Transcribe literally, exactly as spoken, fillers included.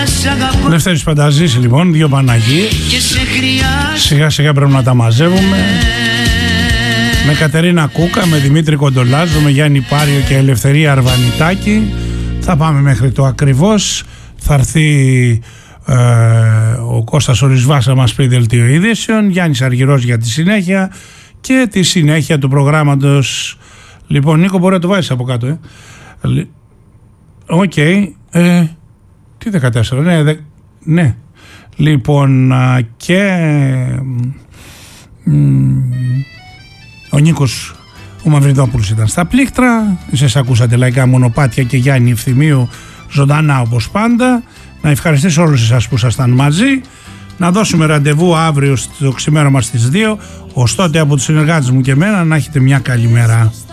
Λευτέρης Πανταζής λοιπόν, δύο Παναγί. Σιγά σιγά πρέπει να τα μαζεύουμε. Με Κατερίνα Κούκα, με Δημήτρη Κοντολάζο, με Γιάννη Πάριο και Ελευθερία Αρβανιτάκη. Θα πάμε μέχρι το ακριβώς. Θα έρθει ε, ο Κώστας Ορισβάς να μας πει δελτίο ειδήσεων, Γιάννης Αργυρός για τη συνέχεια και τη συνέχεια του προγράμματος. Λοιπόν, Νίκο, μπορεί να το βάζεις από κάτω, ε. Οκ. Okay. Ε, τι δεκατέσσερα, ναι, δε, ναι. Λοιπόν, και μ, ο Νίκος ο Μαυριδόπουλος ήταν στα πλήκτρα. Εσείς ακούσατε Λαϊκά Μονοπάτια και Γιάννη Ευθυμίου ζωντανά όπως πάντα. Να ευχαριστήσω όλους εσάς που ήσασταν μαζί. Να δώσουμε ραντεβού αύριο στο ξημέρωμα στις δύο. Ως τότε από τους συνεργάτες μου και εμένα να έχετε μια καλή μέρα.